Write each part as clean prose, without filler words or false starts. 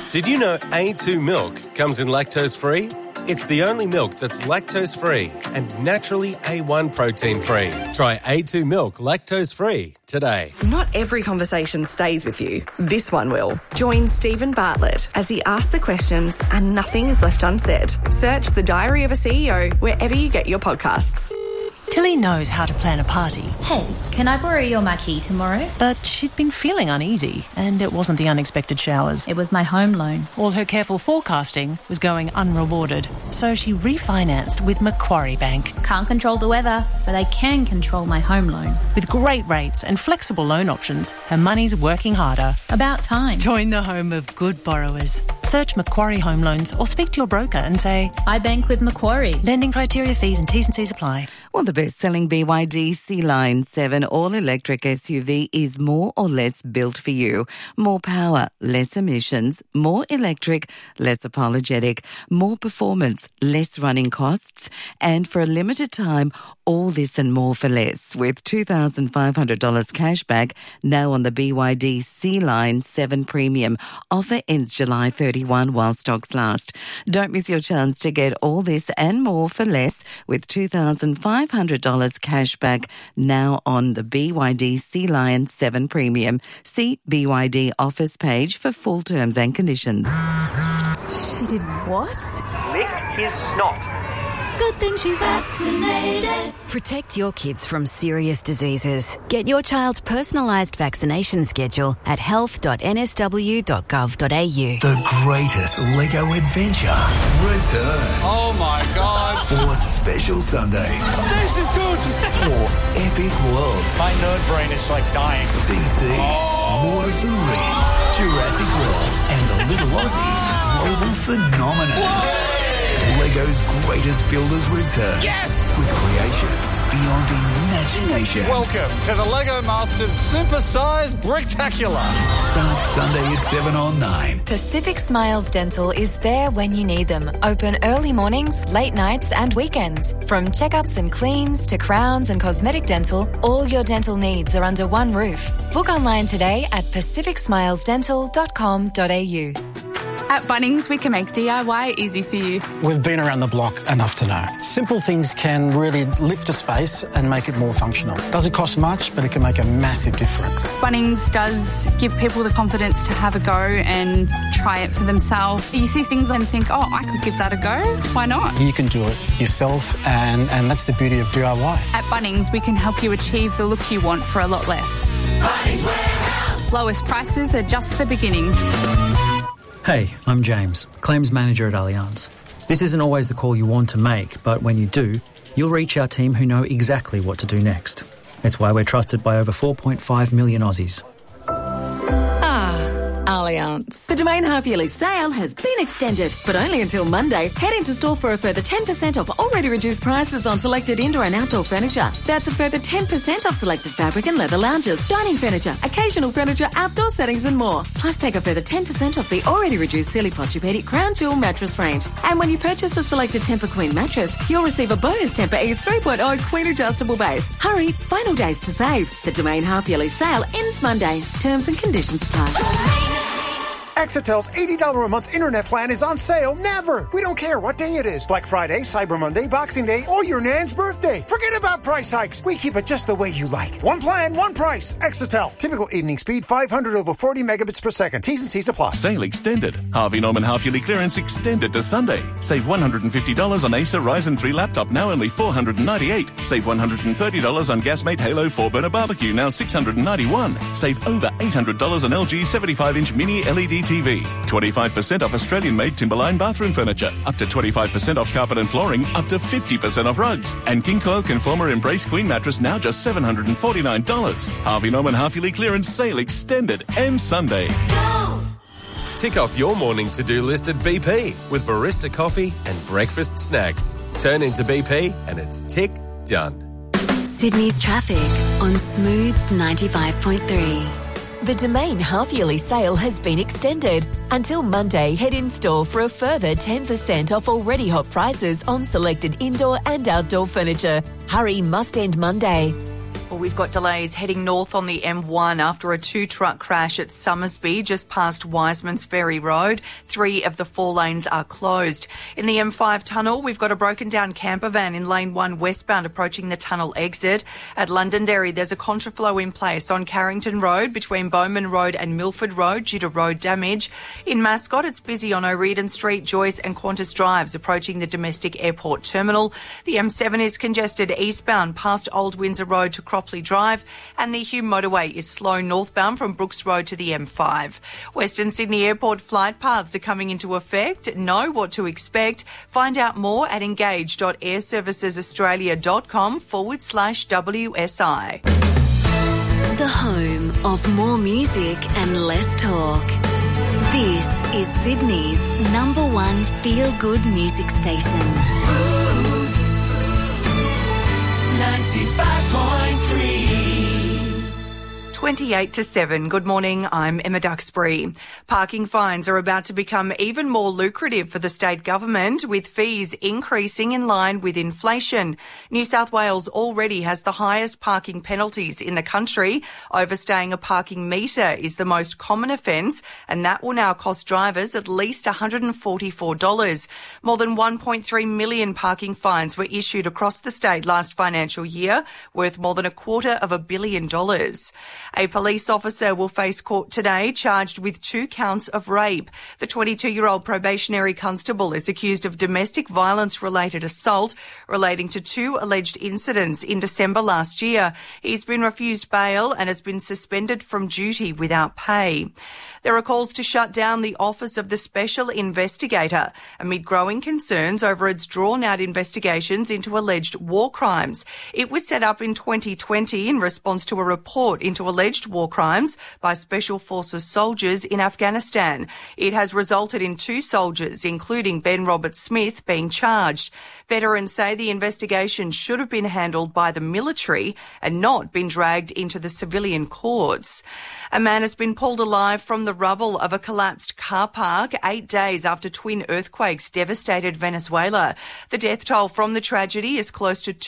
Did you know A2 milk comes in lactose-free? It's the only milk that's lactose-free and naturally A1 protein-free. Try A2 milk lactose-free today. Not every conversation stays with you. This one will. Join Stephen Bartlett as he asks the questions and nothing is left unsaid. Search The Diary of a CEO wherever you get your podcasts. Tilly knows how to plan a party. Hey, can I borrow your marquee tomorrow? But she'd been feeling uneasy, and it wasn't the unexpected showers. It was my home loan. All her careful forecasting was going unrewarded. So she refinanced with Macquarie Bank. Can't control the weather, but I can control my home loan. With great rates and flexible loan options, her money's working harder. About time. Join the home of good borrowers. Search Macquarie Home Loans or speak to your broker and say, I bank with Macquarie. Lending criteria, fees and T's and C's apply. Well, the best-selling BYD C-Line 7 all-electric SUV is more or less built for you. More power, less emissions, more electric, less apologetic, more performance, less running costs, and for a limited time, all this and more for less with $2,500 cash back now on the BYD C-Line 7 Premium. Offer ends July 31 while stocks last. Don't miss your chance to get all this and more for less with $2,500 cash back now on the BYD C-Line 7 Premium. See BYD offers page for full terms and conditions. She did what? Licked his snot. Good thing she's vaccinated. Protect your kids from serious diseases. Get your child's personalised vaccination schedule at health.nsw.gov.au. The greatest Lego adventure returns. Oh my God. 4 special Sundays. This is good. 4 epic worlds. My nerd brain is like dying. DC, Lord of the Rings, Jurassic World, and the Little Aussie global phenomenon. Whoa. Lego's greatest builders return. Yes! With creations beyond imagination. Welcome to the Lego Masters Supersized Bricktacular. Starts Sunday at 7 on 9. Pacific Smiles Dental is there when you need them. Open early mornings, late nights and weekends. From checkups and cleans to crowns and cosmetic dental, all your dental needs are under one roof. Book online today at pacificsmilesdental.com.au. At Bunnings, we can make DIY easy for you. We've been around the block enough to know. Simple things can really lift a space and make it more functional. Doesn't cost much, but it can make a massive difference. Bunnings does give people the confidence to have a go and try it for themselves. You see things and think, oh, I could give that a go. Why not? You can do it yourself, and that's the beauty of DIY. At Bunnings, we can help you achieve the look you want for a lot less. Bunnings Warehouse. Lowest prices are just the beginning. Hey, I'm James, Claims Manager at Allianz. This isn't always the call you want to make, but when you do, you'll reach our team who know exactly what to do next. It's why we're trusted by over 4.5 million Aussies. Allianz. The Domain half-yearly sale has been extended, but only until Monday. Head into store for a further 10% off already reduced prices on selected indoor and outdoor furniture. That's a further 10% off selected fabric and leather lounges, dining furniture, occasional furniture, outdoor settings and more. Plus take a further 10% off the already reduced Silly Posturepedic Crown Jewel mattress range. And when you purchase a selected Tempur Queen mattress, you'll receive a bonus Tempur Ease 3.0 Queen adjustable base. Hurry, final days to save. The Domain half-yearly sale ends Monday. Terms and conditions apply. Exitel's $80 a month internet plan is on sale never. We don't care what day it is. Black Friday, Cyber Monday, Boxing Day, or your Nan's birthday. Forget about price hikes. We keep it just the way you like. One plan, one price. Exitel. Typical evening speed, 500 over 40 megabits per second. T's and C's apply. Sale extended. Harvey Norman half-yearly clearance extended to Sunday. Save $150 on Acer Ryzen 3 laptop, now only $498. Save $130 on Gasmate Halo 4-burner barbecue, now $691. Save over $800 on LG 75-inch mini LED TV. 25% off Australian-made Timberline bathroom furniture. Up to 25% off carpet and flooring. Up to 50% off rugs. And King Coil Conformer Embrace Queen mattress now just $749. Harvey Norman half-yearly clearance sale extended. Ends Sunday. Go! Tick off your morning to-do list at BP with barista coffee and breakfast snacks. Turn into BP and it's tick done. Sydney's traffic on Smooth 95.3. The Domain half-yearly sale has been extended. Until Monday, head in store for a further 10% off already hot prices on selected indoor and outdoor furniture. Hurry, must end Monday. Well, we've got delays heading north on the M1 after a two-truck crash at Summersby, just past Wiseman's Ferry Road. 3 of the 4 lanes are closed. In the M5 tunnel, we've got a broken-down camper van in lane 1 westbound approaching the tunnel exit. At Londonderry, there's a contraflow in place on Carrington Road between Bowman Road and Milford Road due to road damage. In Mascot, it's busy on O'Riordan Street, Joyce and Qantas Drives approaching the domestic airport terminal. The M7 is congested eastbound past Old Windsor Road to Cropley Drive, and the Hume Motorway is slow northbound from Brooks Road to the M5. Western Sydney Airport flight paths are coming into effect. Know what to expect. Find out more at engage.airservicesaustralia.com/WSI. The home of more music and less talk. This is Sydney's #1 feel-good music station. 95.3. 28 to 7. Good morning, I'm Emma Duxbury. Parking fines are about to become even more lucrative for the state government, with fees increasing in line with inflation. New South Wales already has the highest parking penalties in the country. Overstaying a parking metre is the most common offence, and that will now cost drivers at least $144. More than 1.3 million parking fines were issued across the state last financial year, worth more than $250 million. A police officer will face court today, charged with 2 counts of rape. The 22-year-old probationary constable is accused of domestic violence-related assault relating to 2 alleged incidents in December last year. He's been refused bail and has been suspended from duty without pay. There are calls to shut down the Office of the Special Investigator amid growing concerns over its drawn-out investigations into alleged war crimes. It was set up in 2020 in response to a report into alleged war crimes by Special Forces soldiers in Afghanistan. It has resulted in 2 soldiers, including Ben Roberts-Smith, being charged. Veterans say the investigation should have been handled by the military and not been dragged into the civilian courts. A man has been pulled alive from the rubble of a collapsed car park 8 days after twin earthquakes devastated Venezuela. The death toll from the tragedy is close to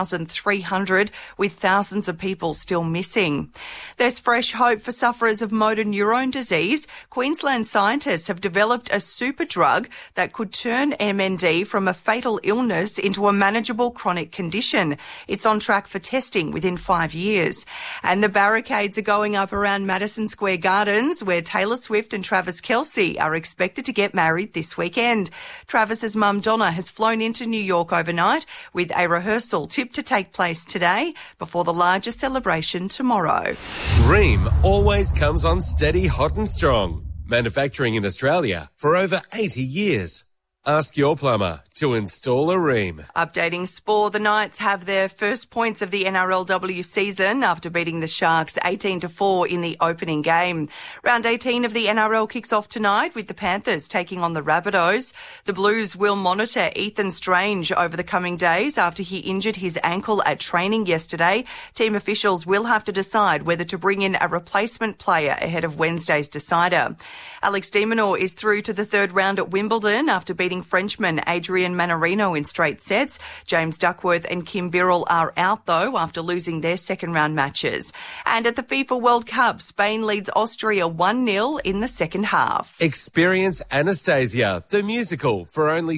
2,300, with thousands of people still missing. There's fresh hope for sufferers of motor neurone disease. Queensland scientists have developed a super drug that could turn MND from a fatal illness into a manageable chronic condition. It's on track for testing within 5 years. And the barricades are going up around Madison Square Gardens, where Taylor Swift and Travis Kelce are expected to get married this weekend. Travis's mum Donna has flown into New York overnight, with a rehearsal tipped to take place today before the larger celebration tomorrow. Rheem always comes on steady, hot and strong. Manufacturing in Australia for over 80 years. Ask your plumber to install a Rheem. Updating sport, the Knights have their first points of the NRLW season after beating the Sharks 18-4 in the opening game. Round 18 of the NRL kicks off tonight with the Panthers taking on the Rabbitohs. The Blues will monitor Ethan Strange over the coming days after he injured his ankle at training yesterday. Team officials will have to decide whether to bring in a replacement player ahead of Wednesday's decider. Alex de Minaur is through to the 3rd round at Wimbledon after beating Frenchman Adrian Manarino in straight sets. James Duckworth and Kim Birrell are out, though, after losing their second-round matches. And at the FIFA World Cup, Spain leads Austria 1-0 in the second half. Experience Anastasia, the musical, for only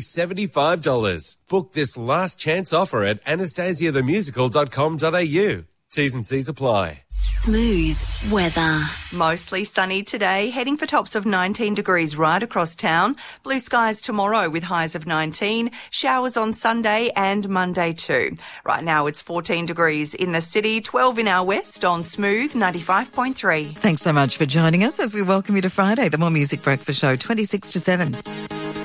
$75. Book this last chance offer at anastasiathemusical.com.au. T's and C's apply. Smooth weather. Mostly sunny today, heading for tops of 19 degrees right across town. Blue skies tomorrow with highs of 19. Showers on Sunday and Monday too. Right now it's 14 degrees in the city, 12 in our west on Smooth 95.3. Thanks so much for joining us as we welcome you to Friday, the More Music Breakfast Show, 26 to 7.